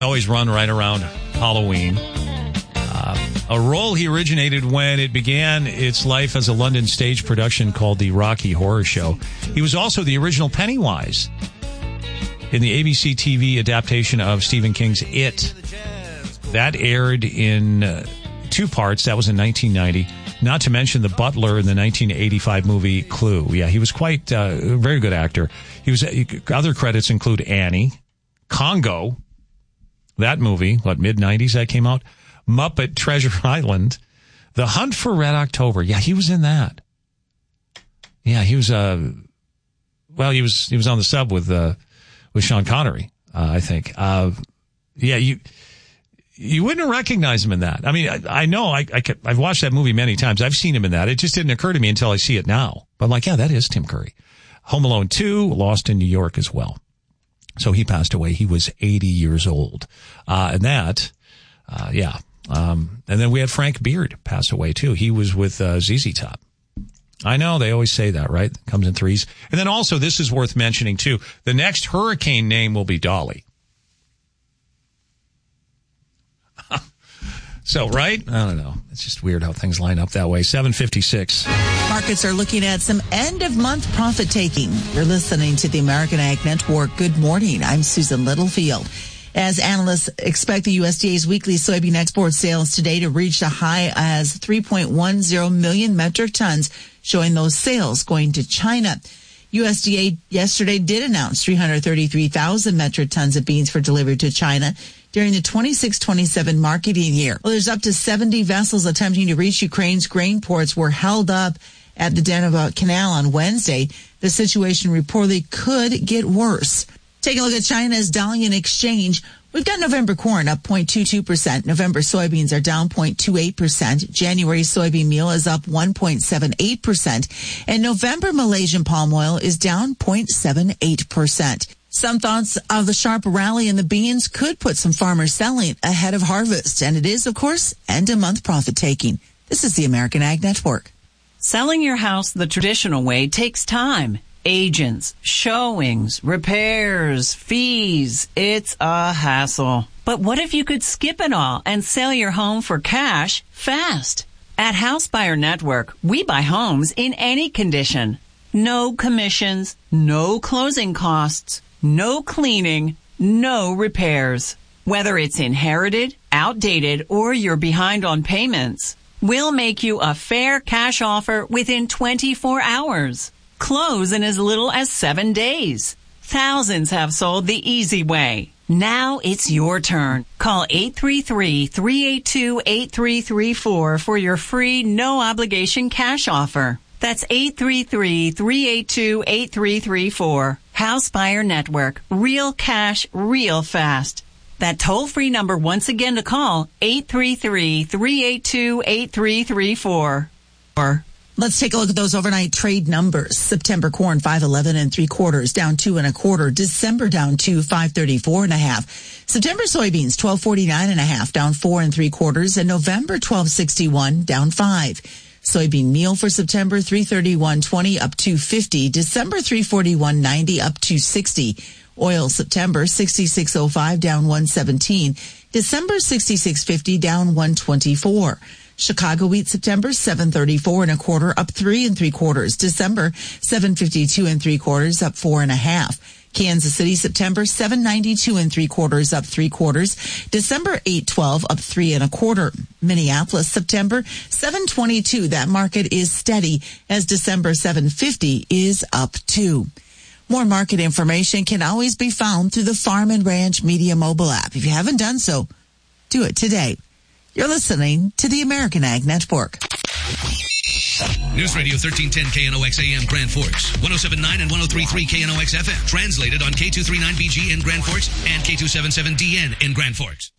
Always run right around Halloween. A role he originated when it began its life as a London stage production called the Rocky Horror Show. He was also the original Pennywise in the ABC TV adaptation of Stephen King's It. That aired in 2 parts. That was in 1990. Not to mention the butler in the 1985 movie Clue. Yeah, he was quite a very good actor. Other credits include Annie, Congo, that movie, mid-90s that came out? Muppet Treasure Island, The Hunt for Red October. Yeah, he was in that. Yeah, he was, he was on the sub with Sean Connery, I think. You wouldn't recognize him in that. I mean, I know I've watched that movie many times. I've seen him in that. It just didn't occur to me until I see it now. But I'm like, yeah, that is Tim Curry. Home Alone 2, Lost in New York as well. So he passed away. He was 80 years old. And then we had Frank Beard pass away too. He was with ZZ Top. I know they always say that, right? Comes in threes. And then also, this is worth mentioning too. The next hurricane name will be Dolly. So, right? I don't know. It's just weird how things line up that way. 7:56. Markets are looking at some end-of-month profit-taking. You're listening to the American Ag Network. Good morning. I'm Susan Littlefield. As analysts expect the USDA's weekly soybean export sales today to reach a high as 3.10 million metric tons, showing those sales going to China. USDA yesterday did announce 333,000 metric tons of beans for delivery to China during the 26-27 marketing year. Well, there's up to 70 vessels attempting to reach Ukraine's grain ports were held up at the Danube Canal on Wednesday. The situation reportedly could get worse. Take a look at China's Dalian exchange. We've got November corn up 0.22%. November soybeans are down 0.28%. January soybean meal is up 1.78%. And November Malaysian palm oil is down 0.78%. Some thoughts of the sharp rally in the beans could put some farmers selling ahead of harvest. And it is, of course, end-of-month profit-taking. This is the American Ag Network. Selling your house the traditional way takes time. Agents, showings, repairs, fees. It's a hassle. But what if you could skip it all and sell your home for cash fast? At House Buyer Network, we buy homes in any condition. No commissions, no closing costs, no cleaning, no repairs. Whether it's inherited, outdated, or you're behind on payments, we'll make you a fair cash offer within 24 hours. Close in as little as 7 days. Thousands have sold the easy way. Now it's your turn. Call 833-382-8334 for your free, no-obligation cash offer. That's 833-382-8334. House Buyer Network. Real cash, real fast. That toll-free number once again to call, 833-382-8334. Let's take a look at those overnight trade numbers. September corn 5.11 3/4, down 2 1/4. December down 5.34 1/2. September soybeans 12.49 1/2, down 4 3/4, and November 12.61, down 5. Soybean meal for September 331.20, up 2.50. December 341.90, up 2.60. Oil September 66.05, down 1.17. December 66.50, down 1.24. Chicago wheat September 7.34 1/4, up 3 3/4. December 7.52 3/4, up 4 1/2. Kansas City September 7.92 3/4, up 3/4. December 8.12, up 3 1/4. Minneapolis September 7.22. That market is steady as December 7.50 is up 2. More market information can always be found through the Farm and Ranch Media mobile app. If you haven't done so, do it today. You're listening to the American Ag Network. News Radio 1310 KNOX AM Grand Forks, 107.9 and 103.3 KNOX FM. Translated on K239BG in Grand Forks and K277DN in Grand Forks.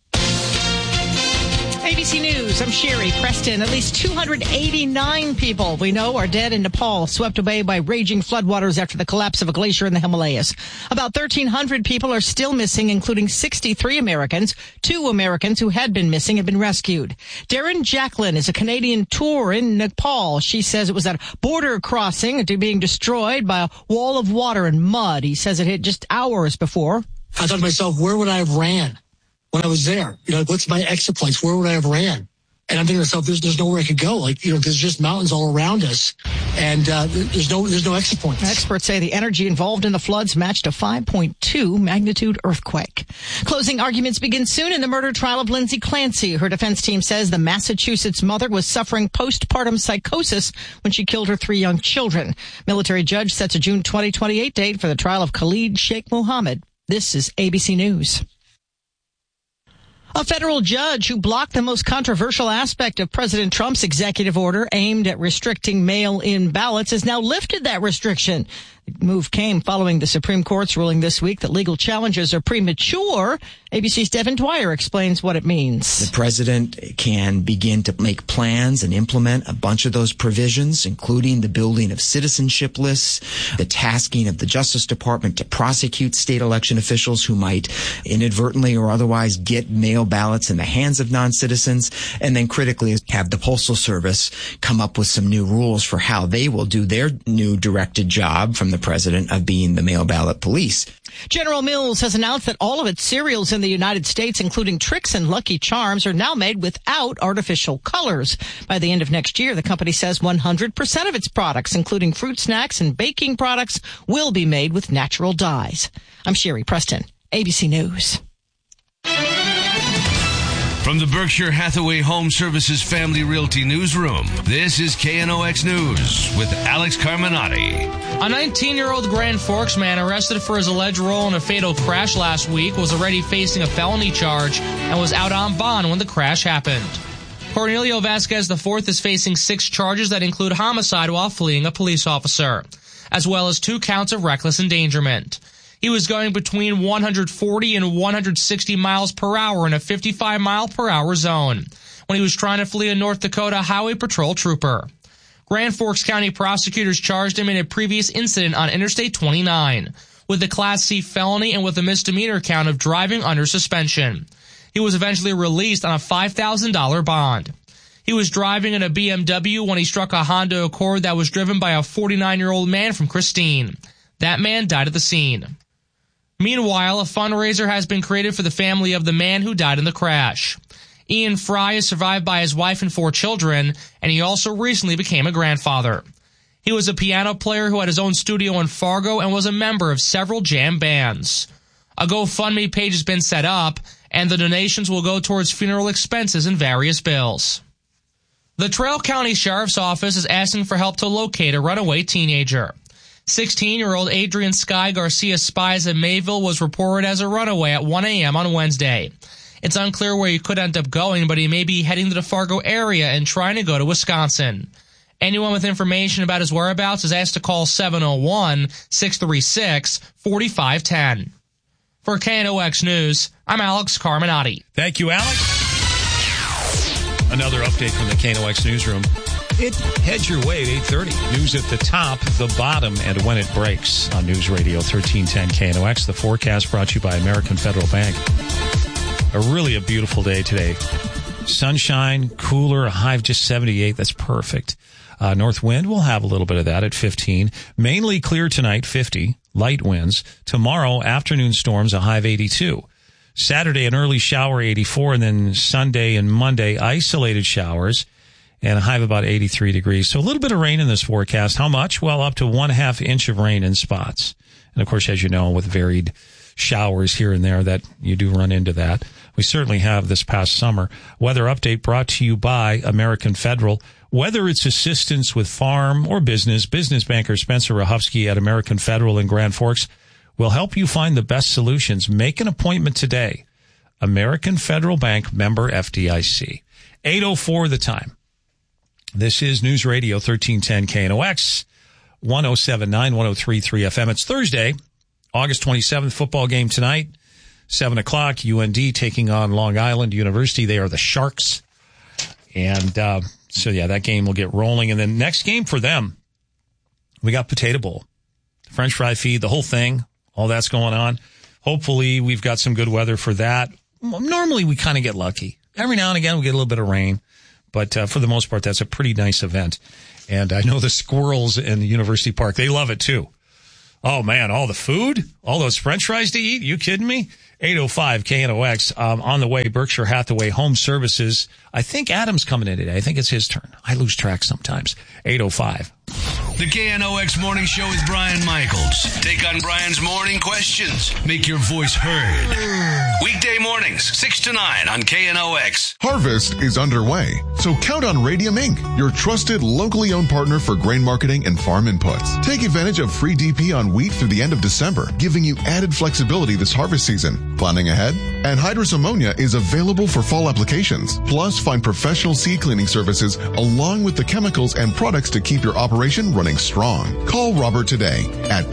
ABC News, I'm Sherry Preston. At least 289 people we know are dead in Nepal, swept away by raging floodwaters after the collapse of a glacier in the Himalayas. About 1,300 people are still missing, including 63 Americans. 2 Americans who had been missing have been rescued. Darren Jacqueline is a Canadian tour in Nepal. She says it was at a border crossing being destroyed by a wall of water and mud. He says it hit just hours before. I thought to myself, where would I have ran? when I was there? What's my exit place? Where would I have ran? And I'm thinking to myself, there's nowhere I could go. There's just mountains all around us, and there's no exit points. Experts say the energy involved in the floods matched a 5.2 magnitude earthquake. Closing arguments begin soon in the murder trial of Lindsay Clancy. Her defense team says the Massachusetts mother was suffering postpartum psychosis when she killed her 3 young children. Military judge sets a June 2028 date for the trial of Khalid Sheikh Mohammed. This is ABC News. A federal judge who blocked the most controversial aspect of President Trump's executive order aimed at restricting mail-in ballots has now lifted that restriction. The move came following the Supreme Court's ruling this week that legal challenges are premature. ABC's Devin Dwyer explains what it means. The president can begin to make plans and implement a bunch of those provisions, including the building of citizenship lists, the tasking of the Justice Department to prosecute state election officials who might inadvertently or otherwise get mail ballots in the hands of non-citizens, and then critically have the Postal Service come up with some new rules for how they will do their new directed job from the president of being the mail ballot police. General Mills has announced that all of its cereals in the United States, including Trix and Lucky Charms, are now made without artificial colors. By the end of next year, the company says 100% of its products, including fruit snacks and baking products, will be made with natural dyes. I'm Sherry Preston, ABC News. From the Berkshire Hathaway Home Services Family Realty Newsroom, this is KNOX News with Alex Carminati. A 19-year-old Grand Forks man arrested for his alleged role in a fatal crash last week was already facing a felony charge and was out on bond when the crash happened. Cornelio Vasquez IV is facing 6 charges that include homicide while fleeing a police officer, as well as 2 counts of reckless endangerment. He was going between 140 and 160 miles per hour in a 55 mile per hour zone when he was trying to flee a North Dakota Highway Patrol trooper. Grand Forks County prosecutors charged him in a previous incident on Interstate 29 with a Class C felony and with a misdemeanor count of driving under suspension. He was eventually released on a $5,000 bond. He was driving in a BMW when he struck a Honda Accord that was driven by a 49-year-old man from Christine. That man died at the scene. Meanwhile, a fundraiser has been created for the family of the man who died in the crash. Ian Fry is survived by his wife and 4 children, and he also recently became a grandfather. He was a piano player who had his own studio in Fargo and was a member of several jam bands. A GoFundMe page has been set up, and the donations will go towards funeral expenses and various bills. The Traill County Sheriff's Office is asking for help to locate a runaway teenager. 16-year-old Adrian Sky Garcia Spies of Mayville was reported as a runaway at 1 a.m. on Wednesday. It's unclear where he could end up going, but he may be heading to the Fargo area and trying to go to Wisconsin. Anyone with information about his whereabouts is asked to call 701-636-4510. For KNOX News, I'm Alex Carminati. Thank you, Alex. Another update from the KNOX Newsroom. It heads your way at 8:30. News at the top, the bottom, and when it breaks on News Radio 1310 KNOX. The forecast brought to you by American Federal Bank. A beautiful day today. Sunshine, cooler, a high of just 78. That's perfect. North wind, we'll have a little bit of that at 15. Mainly clear tonight, 50. Light winds. Tomorrow, afternoon storms, a high of 82. Saturday, an early shower, 84. And then Sunday and Monday, isolated showers. And a high of about 83 degrees. So a little bit of rain in this forecast. How much? Well, up to 1/2 inch of rain in spots. And of course, as you know, with varied showers here and there, that you do run into that. We certainly have this past summer. Weather update brought to you by American Federal. Whether it's assistance with farm or business banker Spencer Rahufsky at American Federal in Grand Forks will help you find the best solutions. Make an appointment today. American Federal Bank, member FDIC. 8:04 the time. This is News Radio 1310 KNOX, 107.9, 103.3 FM. It's Thursday, August 27th, football game tonight, 7 o'clock, UND taking on Long Island University. They are the Sharks. And that game will get rolling. And then next game for them, we got Potato Bowl, French fry feed, the whole thing, all that's going on. Hopefully we've got some good weather for that. Normally we kind of get lucky. Every now and again we get a little bit of rain. But for the most part, that's a pretty nice event. And I know the squirrels in the University Park, they love it too. Oh, man, all the food? All those french fries to eat? You kidding me? 805 KNOX. On the way, Berkshire Hathaway Home Services. I think Adam's coming in today. I think it's his turn. I lose track sometimes. 805. The KNOX Morning Show with Brian Michaels. Take on Brian's morning questions. Make your voice heard. Weekday mornings, 6 to 9 on KNOX. Harvest is underway, so count on Radium Inc., your trusted, locally owned partner for grain marketing and farm inputs. Take advantage of free DP on wheat through the end of December, giving you added flexibility this harvest season. Planning ahead? Anhydrous ammonia is available for fall applications. Plus, find professional seed cleaning services along with the chemicals and products to keep your operation running strong. Call Robert today at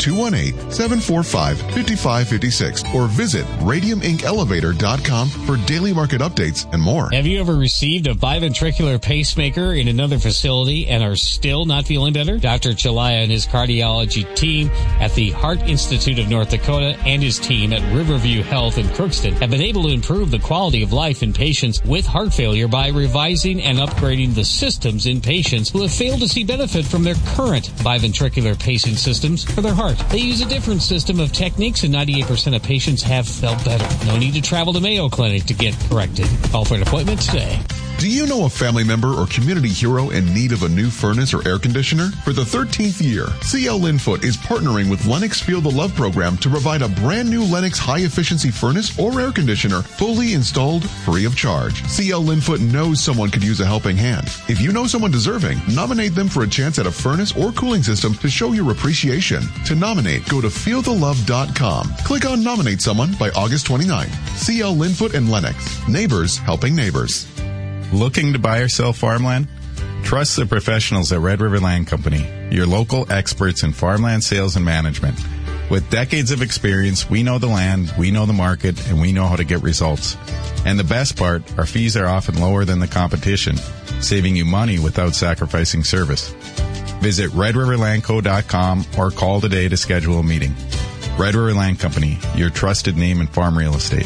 218-745-5556 or visit radiumincelevator.com for daily market updates and more. Have you ever received a biventricular pacemaker in another facility and are still not feeling better? Dr. Chalaya and his cardiology team at the Heart Institute of North Dakota and his team at Riverview Health in Crookston have been able to improve the quality of life in patients with heart failure by revising and upgrading the systems in patients who have failed to see benefit from their current biventricular pacing systems for their heart. They use a different system of techniques and 98% of patients have felt better. No need to travel to Mayo Clinic to get corrected. Call for an appointment today. Do you know a family member or community hero in need of a new furnace or air conditioner? For the 13th year, CL Linfoot is partnering with Lennox Feel the Love program to provide a brand new Lennox high-efficiency furnace or air conditioner fully installed free of charge. CL Linfoot knows someone could use a helping hand. If you know someone deserving, nominate them for a chance at a furnace or cooling system to show your appreciation. To nominate, go to feelthelove.com. Click on Nominate Someone by August 29th. CL Linfoot and Lennox. Neighbors helping neighbors. Looking to buy or sell farmland? Trust the professionals at Red River Land Company, your local experts in farmland sales and management. With decades of experience, we know the land, we know the market, and we know how to get results. And the best part, our fees are often lower than the competition, saving you money without sacrificing service. Visit redriverlandco.com or call today to schedule a meeting. Red River Land Company, your trusted name in farm real estate.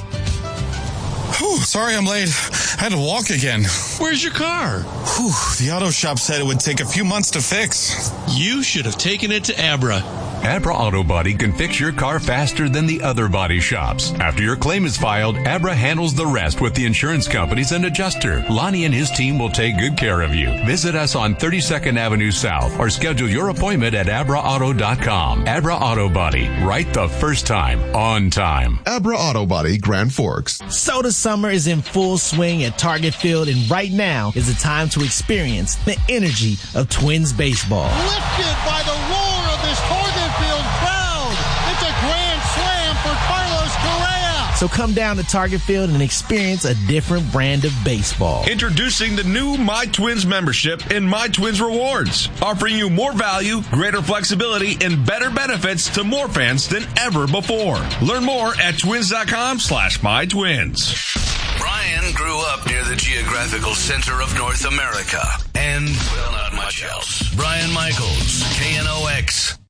Whew, sorry I'm late. I had to walk again. Where's your car? Whew, the auto shop said it would take a few months to fix. You should have taken it to Abra. Abra Auto Body can fix your car faster than the other body shops. After your claim is filed, Abra handles the rest with the insurance companies and adjuster. Lonnie and his team will take good care of you. Visit us on 32nd Avenue South or schedule your appointment at abraauto.com. Abra Auto Body, right the first time, on time. Abra Auto Body, Grand Forks. So the summer is in full swing at Target Field, and right now is the time to experience the energy of Twins baseball. Lifted by the roar of this Target Field crowd. It's a grand slam for Carlos Correa. So come down to Target Field and experience a different brand of baseball. Introducing the new My Twins membership and My Twins Rewards, offering you more value, greater flexibility, and better benefits to more fans than ever before. Learn more at twins.com/mytwins. Brian grew up near the geographical center of North America and, well, not much else. Brian Michaels, KNOX.